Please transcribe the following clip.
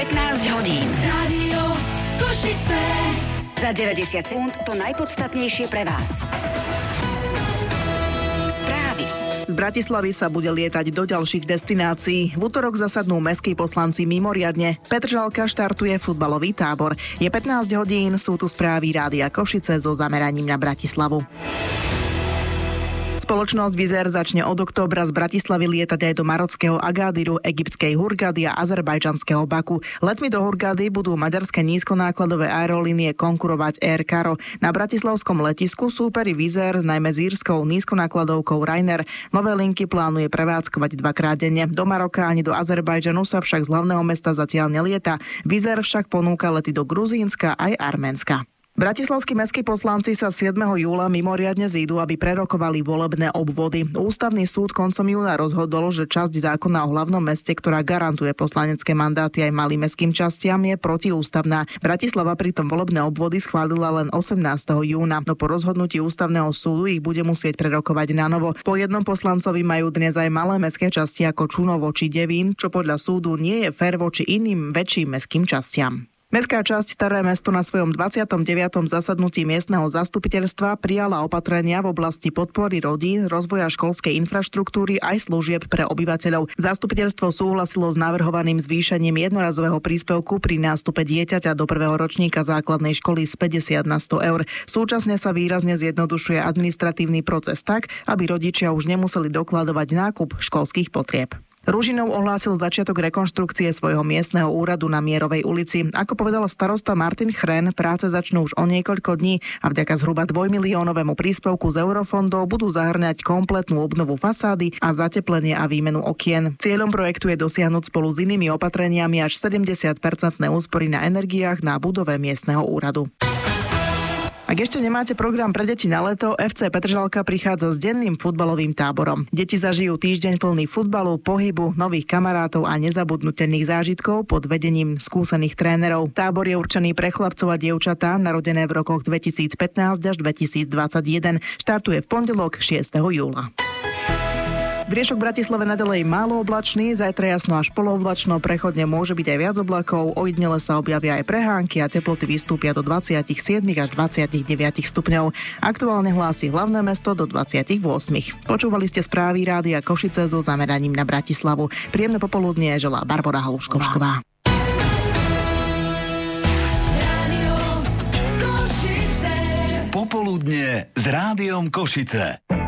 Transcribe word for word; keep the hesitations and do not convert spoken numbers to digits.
pätnásť hodín. Rádio Košice. Za deväťdesiat sekúnd to najpodstatnejšie pre vás. Správy. Z Bratislavy sa bude lietať do ďalších destinácií. V útorok zasadnú mestskí poslanci mimoriadne. Petržalka štartuje futbalový tábor. Je pätnásť hodín, sú tu správy Rádia Košice so zameraním na Bratislavu. Spoločnosť Wizz Air začne od októbra z Bratislavy lietať aj do marockého Agádiru, egyptskej Hurgady a azerbajdžanského Baku. Letmi do Hurgady budú maďarské nízkonákladové aerolínie konkurovať Air Caro. Na bratislavskom letisku súperi Wizz Air najmä s írskou nízkonákladovkou Ryanair. Nové linky plánuje prevádzkovať dvakrát denne. Do Maroka ani do Azerbajdžanu sa však z hlavného mesta zatiaľ nelieta. Wizz Air však ponúka lety do Gruzínska aj Arménska. Bratislavskí mestskí poslanci sa siedmeho júla mimoriadne zídu, aby prerokovali volebné obvody. Ústavný súd koncom júna rozhodol, že časť zákona o hlavnom meste, ktorá garantuje poslanecké mandáty aj malým mestským častiam, je protiústavná. Bratislava pritom volebné obvody schválila len osemnásteho júna, no po rozhodnutí ústavného súdu ich bude musieť prerokovať na novo. Po jednom poslancovi majú dnes aj malé mestské časti ako Čunovo či Devín, čo podľa súdu nie je fér voči iným väčším mestským častiam. Mestská časť Staré Mesto na svojom dvadsiatom deviatom zasadnutí miestneho zastupiteľstva prijala opatrenia v oblasti podpory rodín, rozvoja školskej infraštruktúry aj služieb pre obyvateľov. Zastupiteľstvo súhlasilo s navrhovaným zvýšením jednorazového príspevku pri nástupe dieťaťa do prvého ročníka základnej školy z päťdesiat na sto eur. Súčasne sa výrazne zjednodušuje administratívny proces tak, aby rodičia už nemuseli dokladovať nákup školských potrieb. Ružinov ohlásil začiatok rekonštrukcie svojho miestneho úradu na Mierovej ulici. Ako povedal starosta Martin Chren, práce začnú už o niekoľko dní a vďaka zhruba dvojmiliónovému príspevku z eurofondov budú zahŕňať kompletnú obnovu fasády a zateplenie a výmenu okien. Cieľom projektu je dosiahnuť spolu s inými opatreniami až sedemdesiat percent úspory na energiách na budove miestneho úradu. Ak ešte nemáte program pre deti na leto, ef cé Petržalka prichádza s denným futbalovým táborom. Deti zažijú týždeň plný futbalu, pohybu, nových kamarátov a nezabudnutelných zážitkov pod vedením skúsených trénerov. Tábor je určený pre chlapcov a dievčatá narodené v rokoch dvetisícpätnásť až dvetisícdvadsaťjeden. Štartuje v pondelok šiesteho júla. Dnešok v Bratislave nadalej málo oblačný, zajtra jasno až polooblačno, prechodne môže byť aj viac oblakov, ojedinele sa objavia aj prehánky a teploty vystúpia do dvadsaťsedem až dvadsaťdeväť stupňov. Aktuálne hlási hlavné mesto do dvadsaťosem. Počúvali ste správy Rádia Košice so zameraním na Bratislavu. Príjemné popoludnie želá Barbora Haluškovšková. Popoludnie s Rádiom Košice.